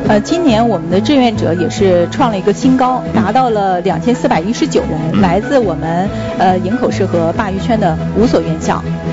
今年我们的志愿者也是创了一个新高，达到了2419人，来自我们营口市和鲅鱼圈的5所院校。